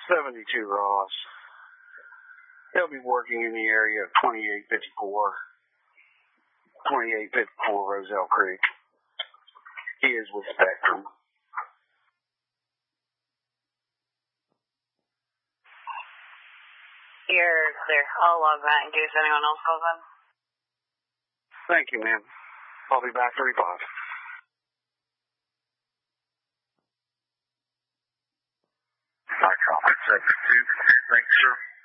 72 Ross. He'll be working in the area of 2854 Roselle Creek. He is with Spectrum. You're clear. I'll log that in case anyone else calls in. Thank you, ma'am. I'll be back 35. Hi, Traffic 72. Thanks, sir.